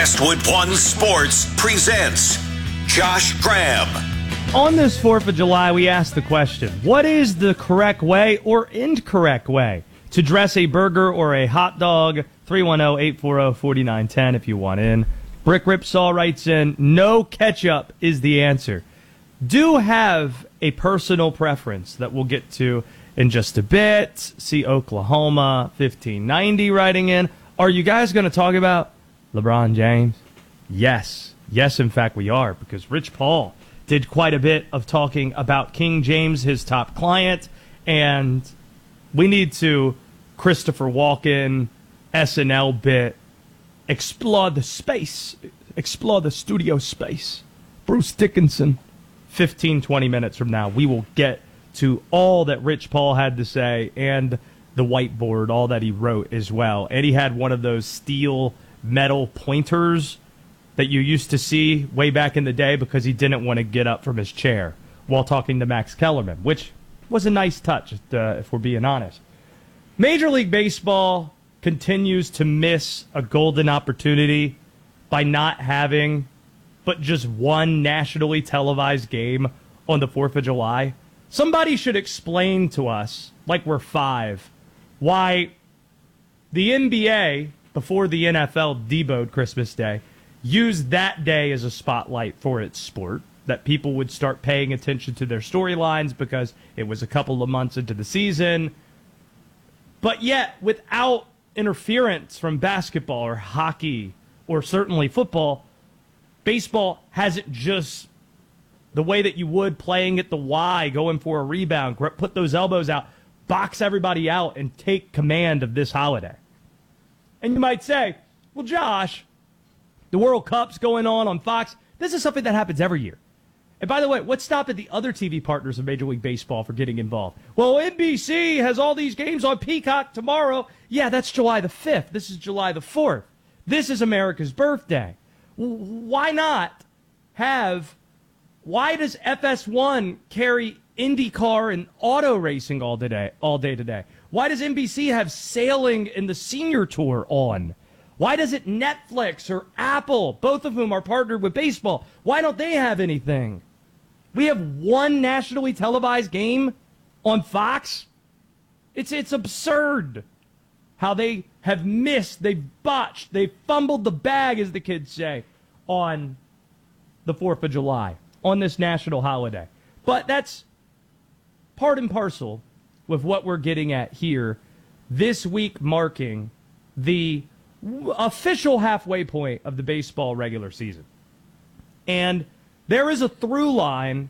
Westwood One Sports presents Josh Graham. On this 4th of July, we asked the question, what is the correct way or incorrect way to dress a burger or a hot dog? 310-840-4910 if you want in. Brick Ripsaw writes in, no ketchup is the answer. Do have a personal preference that we'll get to in just a bit. See Oklahoma 1590 writing in. Are you guys going to talk about LeBron James? Yes. Yes, in fact, we are, because Rich Paul did quite a bit of talking about King James, his top client, and we need to Christopher Walken, SNL bit, explore the space, explore the studio space. Bruce Dickinson, 15, 20 minutes from now, we will get to all that Rich Paul had to say and the whiteboard, all that he wrote as well. And he had one of those steel metal pointers that you used to see way back in the day because he didn't want to get up from his chair while talking to Max Kellerman, which was a nice touch, if we're being honest. Major League Baseball continues to miss a golden opportunity by not having but just one nationally televised game on the 4th of July. Somebody should explain to us, like we're 5, why the NBA, before the NFL deboed Christmas Day, used that day as a spotlight for its sport, that people would start paying attention to their storylines because it was a couple of months into the season. But yet, without interference from basketball or hockey or certainly football, baseball hasn't just the way that you would playing at the Y, going for a rebound, put those elbows out, box everybody out, and take command of this holiday. And you might say, well, Josh, the World Cup's going on Fox. This is something that happens every year. And by the way, what's stopping the other TV partners of Major League Baseball from getting involved? Well, NBC has all these games on Peacock tomorrow. Yeah, that's July the 5th. This is July the 4th. This is America's birthday. Why not have... Why does FS1 carry IndyCar and auto racing all day today? Why does NBC have sailing and the senior tour on? Why doesn't Netflix or Apple, both of whom are partnered with baseball, why don't they have anything? We have one nationally televised game on Fox. It's absurd how they have missed, they've botched, they've fumbled the bag, as the kids say, on the 4th of July, on this national holiday. But that's part and parcel with what we're getting at here this week, marking the official halfway point of the baseball regular season. And there is a through line